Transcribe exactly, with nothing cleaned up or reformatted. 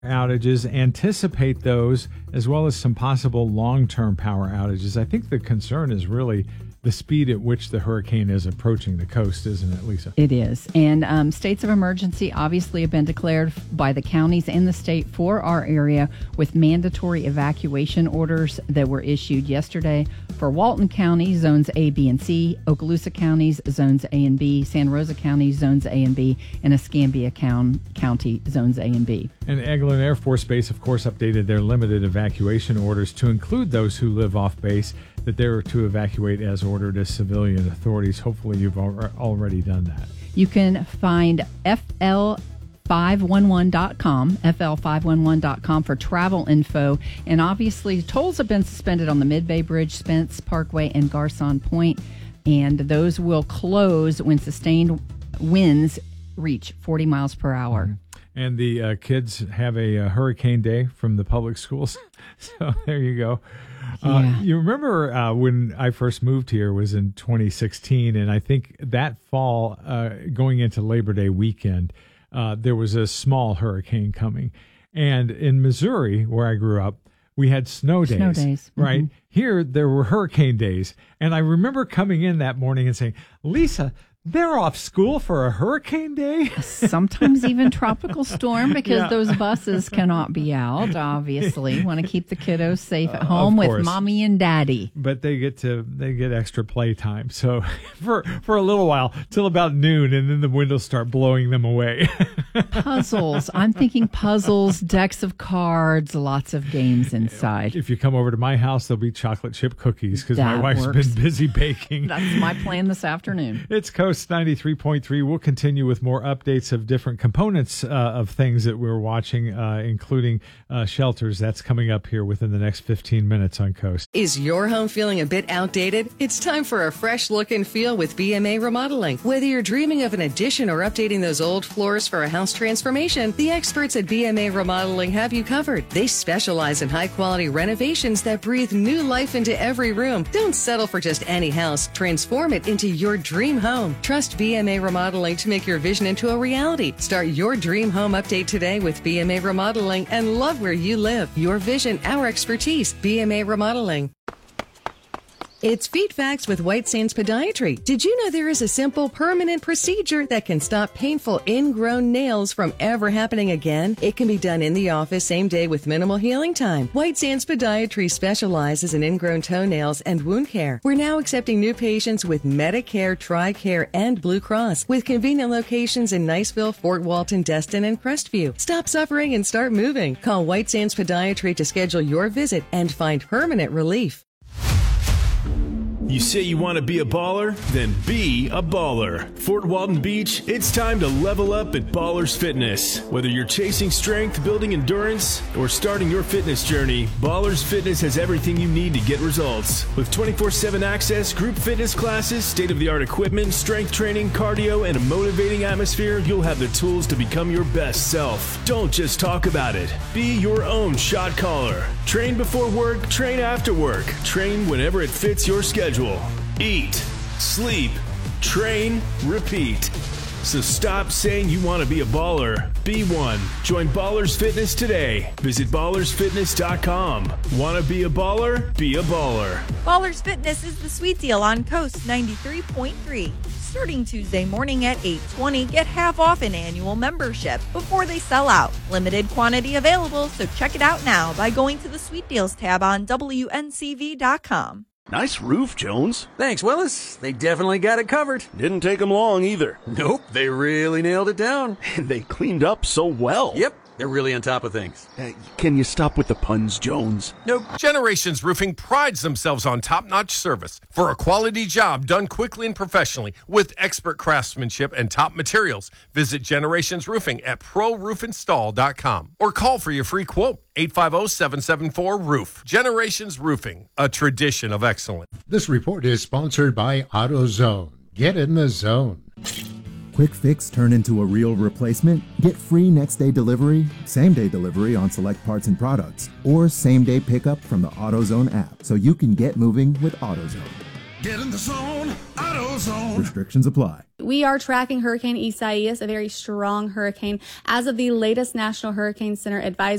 outages, anticipate those, as well as some possible long-term power outages. I think the concern is really the speed at which the hurricane is approaching the coast, isn't it, Lisa? It is. And um, states of emergency obviously have been declared by the counties in the state for our area, with mandatory evacuation orders that were issued yesterday for Walton County, zones A, B, and C, Okaloosa counties, zones A and B, Santa Rosa County, zones A and B, and Escambia County, zones A and B. And Eglin Air Force Base, of course, updated their limited evacuation orders to include those who live off base, that they were to evacuate as ordered as civilian authorities. Hopefully you've al- already done that. You can find F L five one one dot com, F L five one one dot com for travel info. And obviously, tolls have been suspended on the Mid-Bay Bridge, Spence Parkway, and Garcon Point, and those will close when sustained winds reach forty miles per hour. Mm-hmm. And the uh, kids have a uh, hurricane day from the public schools. So there you go. Uh, yeah. You remember uh, when I first moved here was in twenty sixteen, and I think that fall, uh, going into Labor Day weekend, uh, there was a small hurricane coming. And in Missouri, where I grew up, we had snow days. Snow days. Right? Mm-hmm. Here, there were hurricane days. And I remember coming in that morning and saying, Lisa, they're off school for a hurricane day? Sometimes even tropical storm, because Yeah. those buses cannot be out, obviously. Want to keep the kiddos safe at home Uh, of with course. mommy and daddy. But they get to they get extra playtime. So for for a little while, till about noon, and then the windows start blowing them away. Puzzles. I'm thinking puzzles, decks of cards, lots of games inside. If you come over to my house, there'll be chocolate chip cookies because my That wife's works. been busy baking. That's my plan this afternoon. It's Coast ninety-three point three. We'll continue with more updates of different components uh, of things that we're watching, uh, including uh, shelters. That's coming up here within the next fifteen minutes on Coast. Is your home feeling a bit outdated? It's time for a fresh look and feel with B M A Remodeling. Whether you're dreaming of an addition or updating those old floors for a house transformation, the experts at B M A Remodeling have you covered. They specialize in high-quality renovations that breathe new life into every room. Don't settle for just any house. Transform it into your dream home. Trust B M A Remodeling to make your vision into a reality. Start your dream home update today with B M A Remodeling and love where you live. Your vision, our expertise. B M A Remodeling. It's Feet Facts with White Sands Podiatry. Did you know there is a simple, permanent procedure that can stop painful ingrown nails from ever happening again? It can be done in the office same day with minimal healing time. White Sands Podiatry specializes in ingrown toenails and wound care. We're now accepting new patients with Medicare, TRICARE, and Blue Cross, with convenient locations in Niceville, Fort Walton, Destin, and Crestview. Stop suffering and start moving. Call White Sands Podiatry to schedule your visit and find permanent relief. You say you want to be a baller? Then be a baller. Fort Walton Beach, it's time to level up at Ballers Fitness. Whether you're chasing strength, building endurance, or starting your fitness journey, Ballers Fitness has everything you need to get results. With twenty-four seven access, group fitness classes, state-of-the-art equipment, strength training, cardio, and a motivating atmosphere, you'll have the tools to become your best self. Don't just talk about it. Be your own shot caller. Train before work, train after work. Train whenever it fits your schedule. Eat, sleep, train, repeat. So stop saying you want to be a baller. Be one. Join Ballers Fitness today. Visit ballers fitness dot com. Want to be a baller? Be a baller. Ballers Fitness is the sweet deal on Coast ninety-three point three. Starting Tuesday morning at eight twenty, get half off an annual membership before they sell out. Limited quantity available, so check it out now by going to the Sweet Deals tab on W N C V dot com. Nice roof, Jones. Thanks, Willis. They definitely got it covered. Didn't take them long either. Nope, they really nailed it down. And they cleaned up so well. Yep, they're really on top of things. Uh, can you stop with the puns, Jones? Nope. Generations Roofing prides themselves on top-notch service for a quality job done quickly and professionally with expert craftsmanship and top materials. Visit Generations Roofing at pro roof install dot com or call for your free quote, eight five zero, seven seven four, roof. Generations Roofing, a tradition of excellence. This report is sponsored by AutoZone. Get in the zone. Quick fix turn into a real replacement? Get free next day delivery, same day delivery on select parts and products, or same day pickup from the AutoZone app so you can get moving with AutoZone. Get in the zone, AutoZone. Restrictions apply. We are tracking Hurricane Isaias, a very strong hurricane. As of the latest National Hurricane Center advisory,